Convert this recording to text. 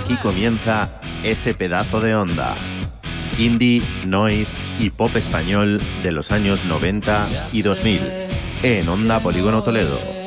Aquí comienza ese pedazo de onda. Indie, noise y pop español de los años 90 y 2000 en Onda Polígono Toledo.